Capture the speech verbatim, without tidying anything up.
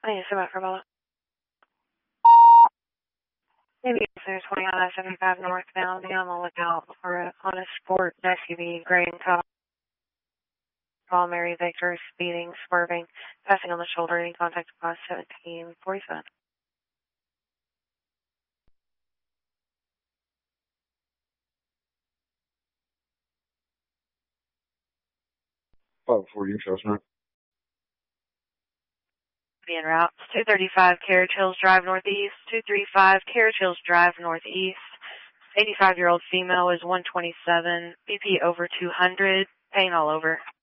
I need to sit back for a moment. Maybe there's twenty on I seventy-five northbound. Be on the lookout for a Honda Sport S U V, gray and color. Call Mary Victor, speeding, swerving, passing on the shoulder. Any contact across seventeen forty-seven. five four you, Chestnut. Be en route. two thirty-five Carriage Hills Drive Northeast. two thirty-five Carriage Hills Drive Northeast. eighty-five-year-old female is one twenty-seven. B P over two hundred. Pain all over.